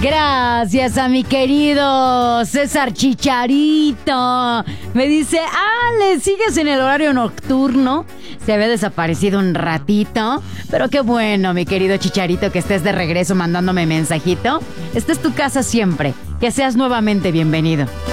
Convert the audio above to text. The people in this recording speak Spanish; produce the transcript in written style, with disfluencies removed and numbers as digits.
Gracias a mi querido César Chicharito. Me dice, Ale, ¿sigues en el horario nocturno? Se había desaparecido un ratito. Pero qué bueno, mi querido Chicharito, que estés de regreso mandándome mensajito. Esta es tu casa siempre. Que seas nuevamente bienvenido.